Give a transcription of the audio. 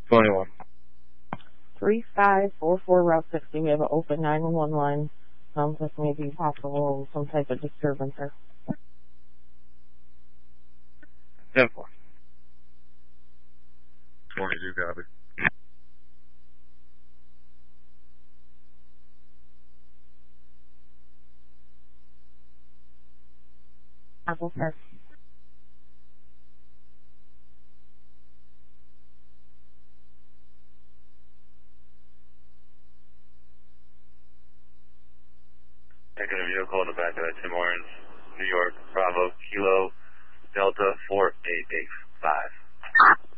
21. 3544 Route 60. We have an open 911 line. This may be possible, some type of disturbance there. 10-4. 22, copy. Apple Park. Taking a vehicle in the back of that Tim Hortons, New York, Bravo, Kilo, Delta 488.